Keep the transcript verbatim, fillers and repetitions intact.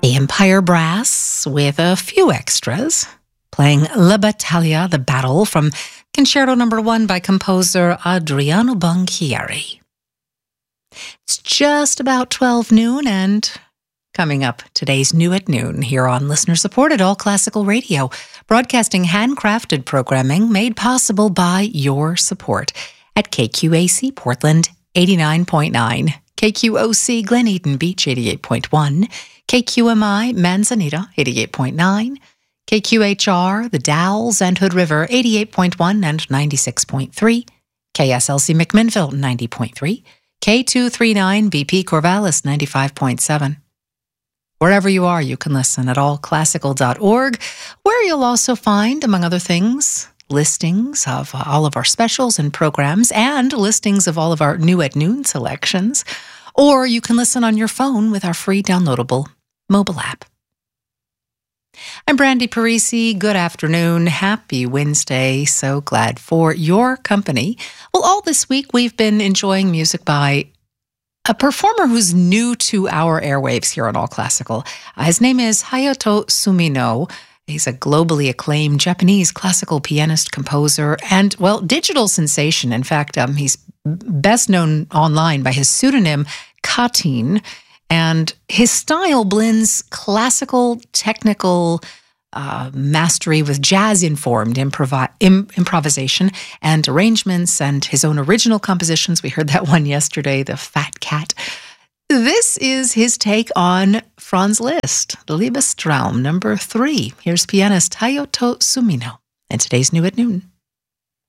The Empire Brass with a few extras, playing La Battaglia, the Battle, from Concerto Number One by composer Adriano Banchieri. It's just about twelve noon, and coming up, today's New at Noon here on listener-supported All Classical Radio, broadcasting handcrafted programming made possible by your support at K Q A C Portland eighty-nine point nine, K Q O C Glen Eden Beach eighty-eight point one, K Q M I Manzanita eighty-eight point nine, K Q H R The Dalles and Hood River eighty-eight point one and ninety-six point three, K S L C McMinnville ninety point three, K two thirty-nine B P Corvallis ninety-five point seven. Wherever you are, you can listen at all classical dot org, where you'll also find, among other things, listings of all of our specials and programs and listings of all of our New at Noon selections. Or you can listen on your phone with our free downloadable mobile app. I'm Brandy Parisi. Good afternoon. Happy Wednesday. So glad for your company. Well, all this week we've been enjoying music by a performer who's new to our airwaves here on All Classical. Uh, his name is Hayato Sumino. He's a globally acclaimed Japanese classical pianist, composer, and, well, digital sensation. In fact, um, he's best known online by his pseudonym Katin, and his style blends classical, technical uh, mastery with jazz-informed improv- im- improvisation and arrangements and his own original compositions. We heard that one yesterday, The Fat Cat. This is his take on Franz Liszt, Liebestraum number three. Here's pianist Hayato Sumino in today's New at Noon.